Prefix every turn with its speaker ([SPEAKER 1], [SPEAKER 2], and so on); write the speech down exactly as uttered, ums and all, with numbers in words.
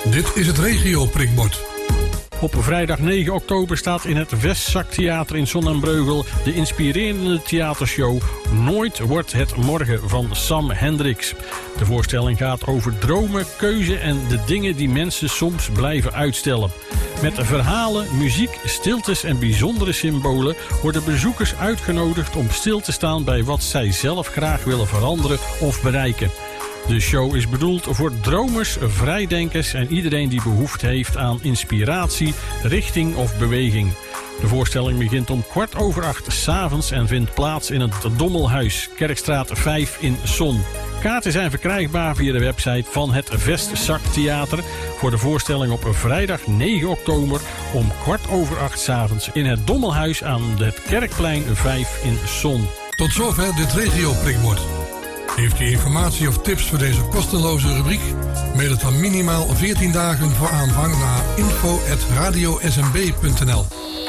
[SPEAKER 1] Dit is het regio-prikbord.
[SPEAKER 2] Op vrijdag negen oktober staat in het Westzaktheater in Zon en Breugel de inspirerende theatershow Nooit wordt het morgen van Sam Hendricks. De voorstelling gaat over dromen, keuze en de dingen die mensen soms blijven uitstellen. Met verhalen, muziek, stiltes en bijzondere symbolen worden bezoekers uitgenodigd om stil te staan bij wat zij zelf graag willen veranderen of bereiken. De show is bedoeld voor dromers, vrijdenkers en iedereen die behoefte heeft aan inspiratie, richting of beweging. De voorstelling begint om kwart over acht 's avonds en vindt plaats in het Dommelhuis, Kerkstraat vijf in Zon. Kaarten zijn verkrijgbaar via de website van het Westzaktheater voor de voorstelling op vrijdag negen oktober om kwart over acht 's avonds in het Dommelhuis aan het Kerkplein vijf in Zon.
[SPEAKER 1] Tot zover dit regio-prikbord. Heeft u informatie of tips voor deze kosteloze rubriek? Mail het dan minimaal veertien dagen voor aanvang naar info at radio s m b punt n l.